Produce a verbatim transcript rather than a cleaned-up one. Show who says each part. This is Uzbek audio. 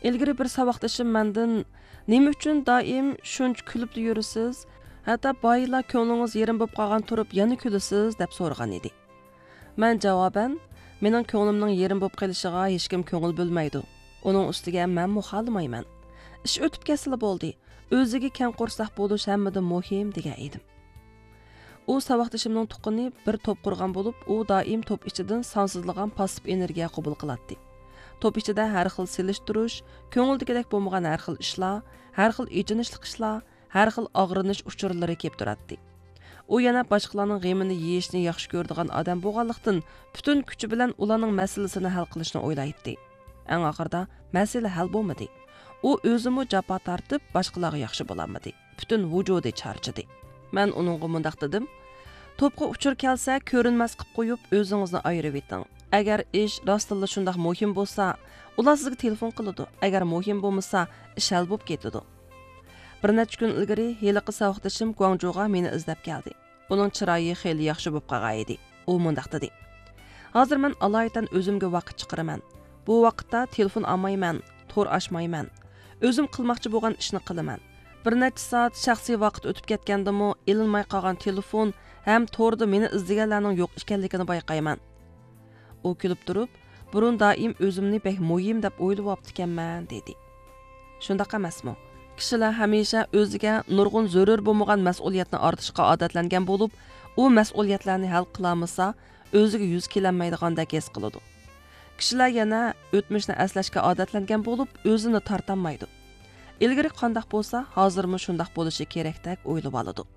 Speaker 1: ilgari bir saboqdashim mendan nima uchun doim shuncha kulib yurasiz, hatto boylar ko'nglingiz yerim bo'lib qolgan turib yana kulasiz deb so'ragan edi. Men javoban, mening ko'nglimning yerim bo'lib qolishiga hech kim ko'ngil bo'lmaydi. Uning ustiga men muxolimayman. Ish o'tib ketsa bo'ldi. O'ziga keng qo'rsoq bo'lish hammadan muhim degan edim. U saboqdashimning tuqqani bir to'p qurgan bo'lib, u doim to'p ichidan sonsizlagan passiv energiya qabul qiladi. To'p ichida har xil selishtirish, ko'ngildagidek bo'lmagan har xil ishlar, har xil ijinishli ishlar, har xil og'rinish uchurlari kelib turadi. U yana boshqalarning g'amini yeyishni yaxshi ko'radigan odam bo'lganlikdan butun kuchi bilan ularning masalasini hal qilishni o'ylaydi. Eng oxirida masala hal bo'lmadi. U o'zimi jafo tortib, boshqalarga yaxshi bo'lolmadi. Butun vujudi charchadi. Men uningga mundaq dedim: "To'pga uchur kelsa, ko'rinmas qilib qo'yib, o'zingizni ayirib eting. Agar ish rostilla shundoq muhim bo'lsa, ular sizga telefon qiladi. Agar muhim bo'lmasa, ish hal bo'lib ketadi." Bir necha kun ilgari heliqi saboqdashim Guangzhouga meni izlab keldi. Uning chiroyi xeyli yaxshi bo'lib qolgan edi. U mundaq dedi: "Hozir men alaydan o'zimga vaqt chiqaraman. Bu vaqtda telefon olmayman, to'r ochmayman. O'zim qilmoqchi bo'lgan ishni qilaman. Bir necha soat shaxsiy vaqt o'tib ketgandimi, ilinmay qolgan telefon ham to'rda meni izlaganlarning yo'q ekanligini bayqayman." U kulib turib, "Burun doim o'zimni bek muhim deb o'ylab optikanman" dedi. Shundoq emasmi? Kishilar hamisha o'ziga nurg'un zarur bo'lmagan mas'uliyatni ortishga odatlangan bo'lib, u mas'uliyatlarni hal qilmasa, o'ziga yuz kelanmaydigandek his qiladi. Kishilar yana o'tmishni aslashga odatlangan bo'lib, o'zini tortolmaydi. Ilgari qandoq bo'lsa, hozirmi shundoq bo'lishi kerakdek o'ylab oladi.